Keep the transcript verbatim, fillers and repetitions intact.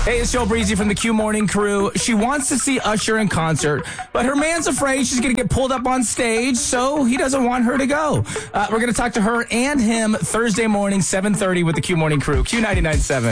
Hey, it's Joe Breezy from the Q Morning Crew. She wants to see Usher in concert, but her man's afraid she's going to get pulled up on stage, so he doesn't want her to go. Uh, we're going to talk to her and him Thursday morning, seven thirty with the Q Morning Crew. Q ninety-nine point seven.